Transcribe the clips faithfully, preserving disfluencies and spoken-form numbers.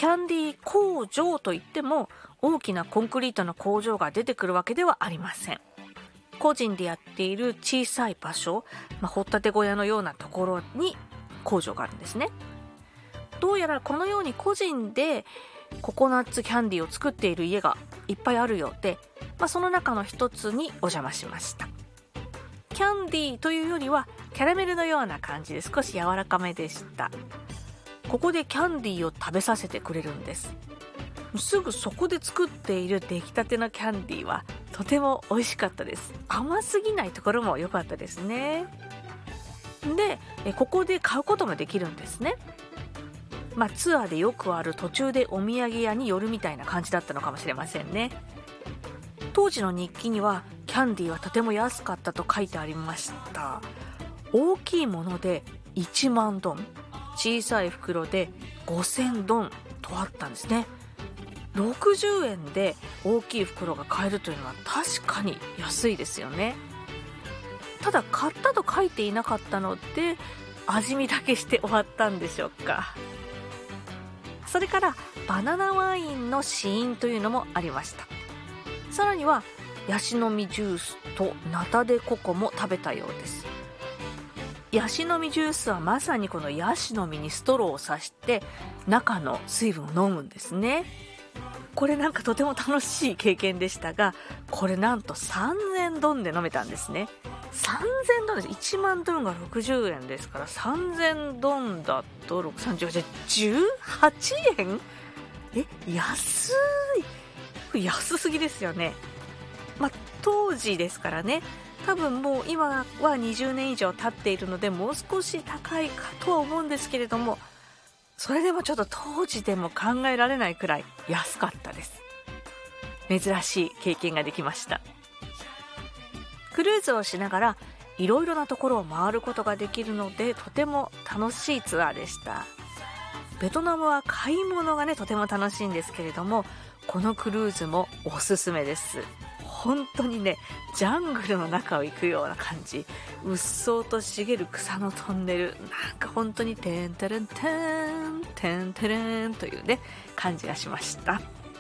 キャンディー工場といっても大きなコンクリートの工場が出てくるわけではありません。個人でやっている小さい場所、まあ、掘ったて小屋のようなところに工場があるんですね。どうやらこのように個人でココナッツキャンディーを作っている家がいっぱいあるようで、まあ、その中の一つにお邪魔しました。キャンディーというよりはキャラメルのような感じで少し柔らかめでした。ここでキャンディーを食べさせてくれるんです。すぐそこで作っている出来たてのキャンディーはとても美味しかったです。甘すぎないところも良かったですね。で、ここで買うこともできるんですね。まあ、ツアーでよくある途中でお土産屋に寄るみたいな感じだったのかもしれませんね。当時の日記にはキャンディーはとても安かったと書いてありました。大きいものでいちまんドン、小さい袋でごせんドンとあったんですね。ろくじゅうえんで大きい袋が買えるというのは確かに安いですよね。ただ買ったと書いていなかったので味見だけして終わったんでしょうか。それからバナナワインの試飲というのもありました。さらにはヤシの実ジュースとナタデココも食べたようです。ヤシの実ジュースはまさにこのヤシの実にストローを刺して中の水分を飲むんですね。これなんかとても楽しい経験でしたが、これなんとさんぜんドンで飲めたんですね。さんぜんドンです。いちまんドンがろくじゅうえんですから、さんぜんドンだとろく、さんじゅうはち、じゅうはちえん？え、安い。安すぎですよね。まあ、当時ですからね。多分もう今はにじゅうねん以上経っているのでもう少し高いかとは思うんですけれども、それでもちょっと当時でも考えられないくらい安かったです。珍しい経験ができました。クルーズをしながらいろいろなところを回ることができるのでとても楽しいツアーでした。ベトナムは買い物がねとても楽しいんですけれども、このクルーズもおすすめです。本当にね、ジャングルの中を行くような感じ、うっそうと茂る草のトンネル、なんか本当にテンテレンテンテンテレンというね感じがしました。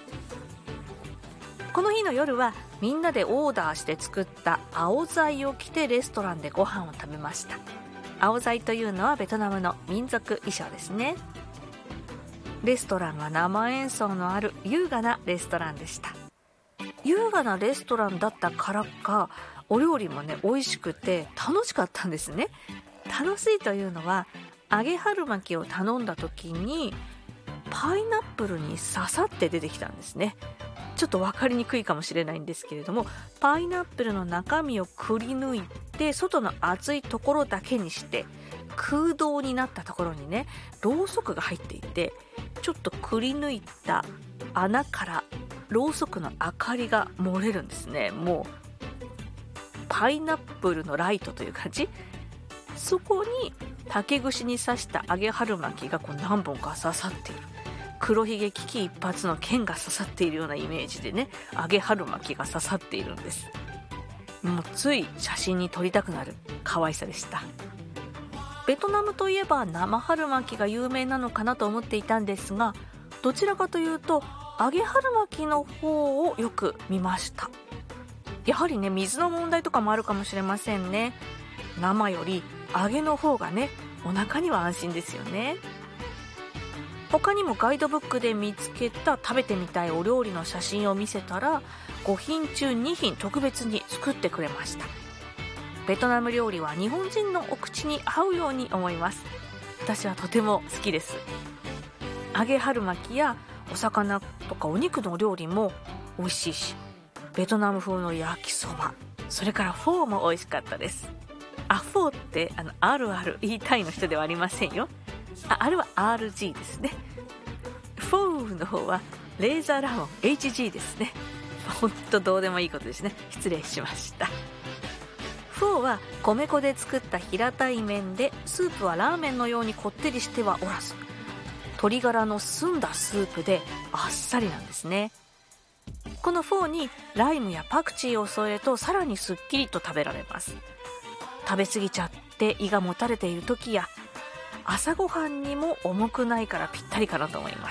この日の夜はみんなでオーダーして作ったアオザイを着てレストランでご飯を食べました。アオザイというのはベトナムの民族衣装ですね。レストランは生演奏のある優雅なレストランでした。優雅なレストランだったからかお料理もね美味しくて楽しかったんですね。楽しいというのは揚げ春巻きを頼んだ時にパイナップルに刺さって出てきたんですね。ちょっと分かりにくいかもしれないんですけれども、パイナップルの中身をくり抜いて外の厚いところだけにして空洞になったところにねろうそくが入っていて、ちょっとくり抜いた穴からろうそくの明かりが漏れるんですね。もうパイナップルのライトという感じ。そこに竹串に刺した揚げ春巻きがこう何本か刺さっている、黒ひげ危機一髪の剣が刺さっているようなイメージでね揚げ春巻きが刺さっているんです。もうつい写真に撮りたくなる可愛さでした。ベトナムといえば生春巻きが有名なのかなと思っていたんですが、どちらかというと揚げ春巻きの方をよく見ました。やはりね水の問題とかもあるかもしれませんね。生より揚げの方がねお腹には安心ですよね。他にもガイドブックで見つけた食べてみたいお料理の写真を見せたらごひん中にひん特別に作ってくれました。ベトナム料理は日本人のお口に合うように思います。私はとても好きです。揚げ春巻きやお魚とかお肉の料理も美味しいし、ベトナム風の焼きそば、それからフォーも美味しかったです。あ、フォーってあのあるある言いたいの人ではありませんよ。あ、あれは アールジー ですね。フォーの方はレーザーラモン エイチジー ですね。ほんとどうでもいいことですね。失礼しました。フォーは米粉で作った平たい麺で、スープはラーメンのようにこってりしてはおらず、鶏ガラの澄んだスープであっさりなんですね。このフォーにライムやパクチーを添えるとさらにすっきりと食べられます。食べ過ぎちゃって胃がもたれている時や朝ごはんにも重くないからぴったりかなと思いま